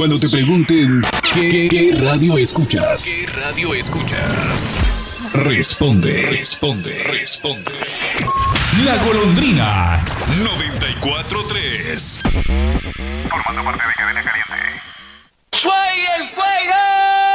Cuando te pregunten ¿qué radio escuchas? ¿Qué radio escuchas? Responde. La Golondrina 94.3. ¡Juegue el juego!